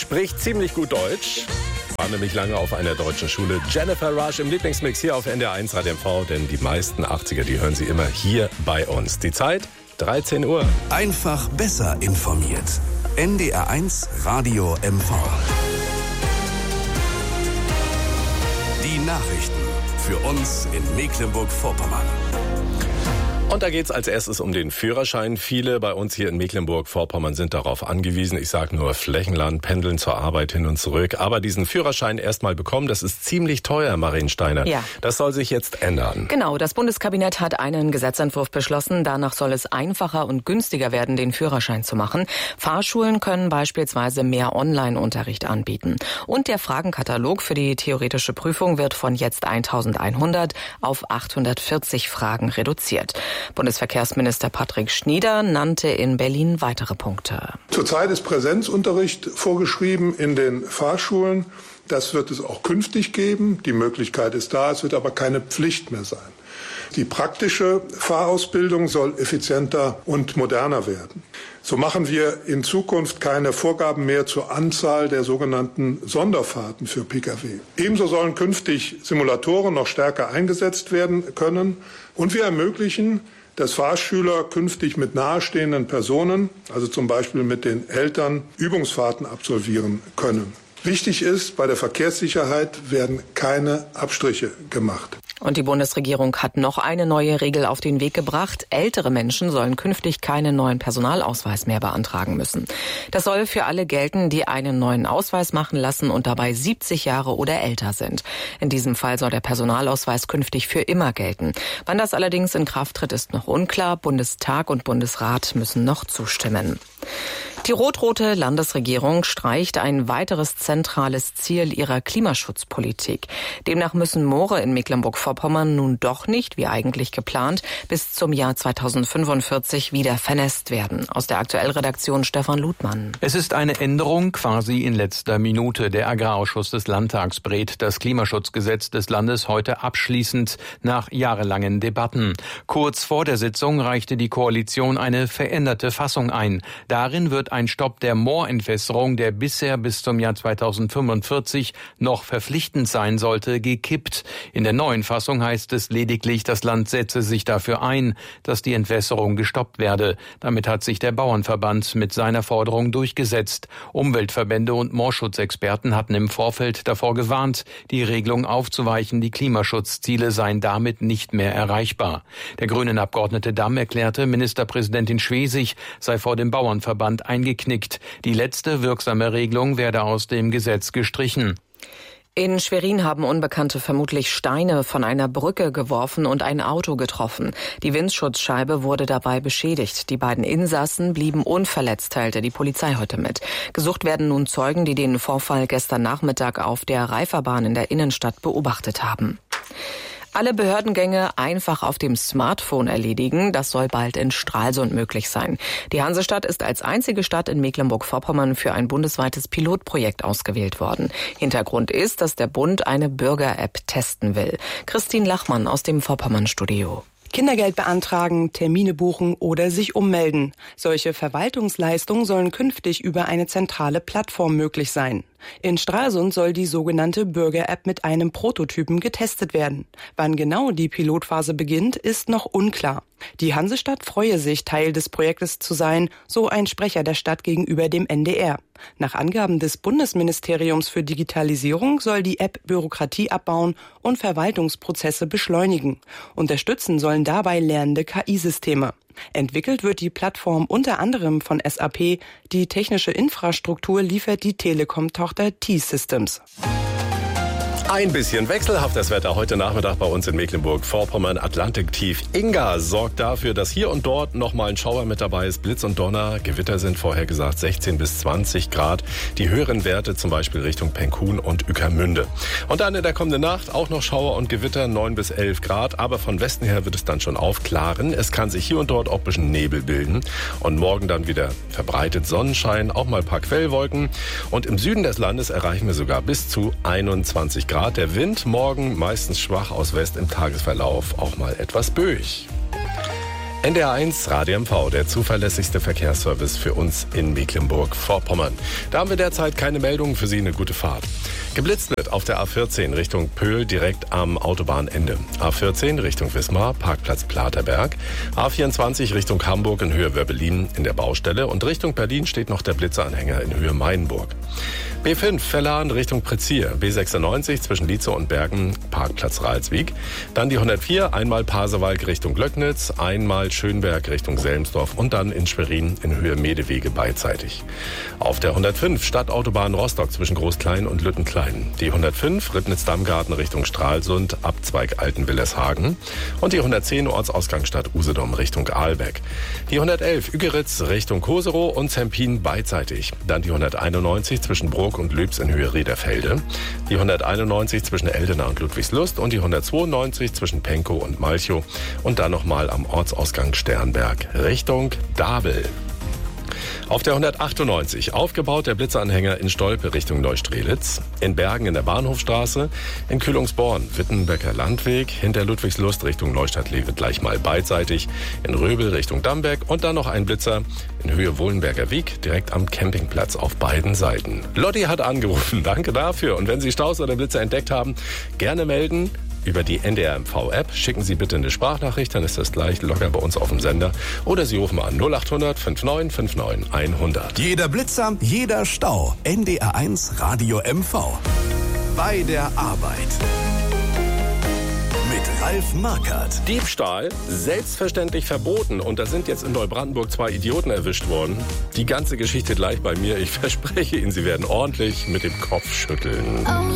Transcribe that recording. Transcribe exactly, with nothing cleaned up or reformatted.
spricht ziemlich gut Deutsch. War nämlich lange auf einer deutschen Schule. Jennifer Rush im Lieblingsmix hier auf N D R eins Radio M V, denn die meisten achtziger, die hören Sie immer hier bei uns. Die Zeit dreizehn Uhr. Einfach besser informiert. N D R eins Radio M V. Die Nachrichten für uns in Mecklenburg-Vorpommern. Und da geht's als erstes um den Führerschein. Viele bei uns hier in Mecklenburg-Vorpommern sind darauf angewiesen. Ich sage nur Flächenland, pendeln zur Arbeit hin und zurück. Aber diesen Führerschein erstmal bekommen, das ist ziemlich teuer, Marien Steiner. Ja. Das soll sich jetzt ändern. Genau, das Bundeskabinett hat einen Gesetzentwurf beschlossen. Danach soll es einfacher und günstiger werden, den Führerschein zu machen. Fahrschulen können beispielsweise mehr Online-Unterricht anbieten. Und der Fragenkatalog für die theoretische Prüfung wird von jetzt eintausendeinhundert auf achthundertvierzig Fragen reduziert. Bundesverkehrsminister Patrick Schnieder nannte in Berlin weitere Punkte. Zurzeit ist Präsenzunterricht vorgeschrieben in den Fahrschulen. Das wird es auch künftig geben. Die Möglichkeit ist da, es wird aber keine Pflicht mehr sein. Die praktische Fahrausbildung soll effizienter und moderner werden. So machen wir in Zukunft keine Vorgaben mehr zur Anzahl der sogenannten Sonderfahrten für Pkw. Ebenso sollen künftig Simulatoren noch stärker eingesetzt werden können. Und wir ermöglichen, dass Fahrschüler künftig mit nahestehenden Personen, also zum Beispiel mit den Eltern, Übungsfahrten absolvieren können. Wichtig ist, bei der Verkehrssicherheit werden keine Abstriche gemacht. Und die Bundesregierung hat noch eine neue Regel auf den Weg gebracht. Ältere Menschen sollen künftig keinen neuen Personalausweis mehr beantragen müssen. Das soll für alle gelten, die einen neuen Ausweis machen lassen und dabei siebzig Jahre oder älter sind. In diesem Fall soll der Personalausweis künftig für immer gelten. Wann das allerdings in Kraft tritt, ist noch unklar. Bundestag und Bundesrat müssen noch zustimmen. Die rot-rote Landesregierung streicht ein weiteres zentrales Ziel ihrer Klimaschutzpolitik. Demnach müssen Moore in Mecklenburg-Vorpommern nun doch nicht, wie eigentlich geplant, bis zum Jahr zweitausendfünfundvierzig wieder vernässt werden. Aus der Aktuellredaktion Stefan Ludmann. Es ist eine Änderung quasi in letzter Minute. Der Agrarausschuss des Landtags berät das Klimaschutzgesetz des Landes heute abschließend nach jahrelangen Debatten. Kurz vor der Sitzung reichte die Koalition eine veränderte Fassung ein. Darin wird ein Stopp der Moorentwässerung, der bisher bis zum Jahr zweitausendfünfundvierzig noch verpflichtend sein sollte, gekippt. In der neuen Fassung heißt es lediglich, das Land setze sich dafür ein, dass die Entwässerung gestoppt werde. Damit hat sich der Bauernverband mit seiner Forderung durchgesetzt. Umweltverbände und Moorschutzexperten hatten im Vorfeld davor gewarnt, die Regelung aufzuweichen. Die Klimaschutzziele seien damit nicht mehr erreichbar. Der Grünen-Abgeordnete Damm erklärte, Ministerpräsidentin Schwesig sei vor dem Bauernverband eingeknickt. Die letzte wirksame Regelung werde aus dem Gesetz gestrichen. In Schwerin haben Unbekannte vermutlich Steine von einer Brücke geworfen und ein Auto getroffen. Die Windschutzscheibe wurde dabei beschädigt. Die beiden Insassen blieben unverletzt, teilte die Polizei heute mit. Gesucht werden nun Zeugen, die den Vorfall gestern Nachmittag auf der Reiferbahn in der Innenstadt beobachtet haben. Alle Behördengänge einfach auf dem Smartphone erledigen, das soll bald in Stralsund möglich sein. Die Hansestadt ist als einzige Stadt in Mecklenburg-Vorpommern für ein bundesweites Pilotprojekt ausgewählt worden. Hintergrund ist, dass der Bund eine Bürger-App testen will. Christine Lachmann aus dem Vorpommern-Studio. Kindergeld beantragen, Termine buchen oder sich ummelden. Solche Verwaltungsleistungen sollen künftig über eine zentrale Plattform möglich sein. In Stralsund soll die sogenannte Bürger-App mit einem Prototypen getestet werden. Wann genau die Pilotphase beginnt, ist noch unklar. Die Hansestadt freue sich, Teil des Projektes zu sein, so ein Sprecher der Stadt gegenüber dem N D R. Nach Angaben des Bundesministeriums für Digitalisierung soll die App Bürokratie abbauen und Verwaltungsprozesse beschleunigen. Unterstützen sollen dabei lernende K I-Systeme. Entwickelt wird die Plattform unter anderem von S A P. Die technische Infrastruktur liefert die Telekom-Tochter T-Systems. Ein bisschen wechselhaft das Wetter heute Nachmittag bei uns in Mecklenburg-Vorpommern. Atlantiktief Inga sorgt dafür, dass hier und dort noch mal ein Schauer mit dabei ist. Blitz und Donner, Gewitter sind vorhergesagt sechzehn bis zwanzig Grad. Die höheren Werte zum Beispiel Richtung Penkun und Ueckermünde. Und dann in der kommenden Nacht auch noch Schauer und Gewitter, neun bis elf Grad. Aber von Westen her wird es dann schon aufklaren. Es kann sich hier und dort auch ein bisschen Nebel bilden. Und morgen dann wieder verbreitet Sonnenschein, auch mal ein paar Quellwolken. Und im Süden des Landes erreichen wir sogar bis zu einundzwanzig Grad. Der Wind morgen meistens schwach aus West, im Tagesverlauf auch mal etwas böig. N D R eins Radio M V, der zuverlässigste Verkehrsservice für uns in Mecklenburg-Vorpommern. Da haben wir derzeit keine Meldungen, für Sie eine gute Fahrt. Geblitzt wird auf der A vierzehn Richtung Pöhl direkt am Autobahnende. A vierzehn Richtung Wismar, Parkplatz Platerberg. A vierundzwanzig Richtung Hamburg in Höhe Wöbbelin in der Baustelle. Und Richtung Berlin steht noch der Blitzeranhänger in Höhe Mainburg. B fünf Verlahen Richtung Prezier, B sechsundneunzig zwischen Lietzow und Bergen, Parkplatz Ralswiek. Dann die hundertvier, einmal Pasewalk Richtung Glöcknitz, einmal Schönberg Richtung Selmsdorf und dann in Schwerin in Höhe Medewege beidseitig. Auf der hundertfünf Stadtautobahn Rostock zwischen Großklein und Lüttenklein. Die hundertfünf Ribnitz-Dammgarten Richtung Stralsund, Abzweig Altenwillershagen. Und die hundertzehn Ortsausgang Stadt Usedom Richtung Aalbeck. Die hundertelf Ügeritz Richtung Koserow und Zempin beidseitig. Dann die hunderteinundneunzig zwischen Bruck und Lübs in Höhe Rederfelde. Die hunderteinundneunzig zwischen Eldena und Ludwigslust und die hundertzweiundneunzig zwischen Penkow und Malchow. Und dann nochmal am Ortsausgang Sternberg Richtung Dabel. Auf der hundertachtundneunzig aufgebaut der Blitzeranhänger in Stolpe Richtung Neustrelitz, in Bergen in der Bahnhofstraße, in Kühlungsborn Wittenbecker Landweg, hinter Ludwigslust Richtung Neustadt-Lewe gleich mal beidseitig, in Röbel Richtung Damberg und dann noch ein Blitzer in Höhe Wohlenberger Wiek, direkt am Campingplatz auf beiden Seiten. Lotti hat angerufen, danke dafür. Und wenn Sie Staus oder Blitzer entdeckt haben, gerne melden. Über die N D R M V-App schicken Sie bitte eine Sprachnachricht, dann ist das gleich locker bei uns auf dem Sender. Oder Sie rufen an null achthundert neunundfünfzig neunundfünfzig hundert. Jeder Blitzer, jeder Stau. N D R eins Radio M V. Bei der Arbeit. Mit Ralf Markert. Diebstahl, selbstverständlich verboten. Und da sind jetzt in Neubrandenburg zwei Idioten erwischt worden. Die ganze Geschichte gleich bei mir. Ich verspreche Ihnen, Sie werden ordentlich mit dem Kopf schütteln.